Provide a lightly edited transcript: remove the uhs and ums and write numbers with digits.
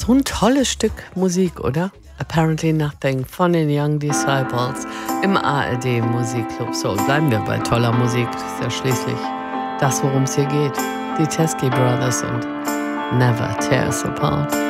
So ein tolles Stück Musik, oder? Apparently Nothing von den Young Disciples im ARD Musikclub. So, bleiben wir bei toller Musik. Das ist ja schließlich das, worum es hier geht. Die Teskey Brothers und Never Tear Us Apart.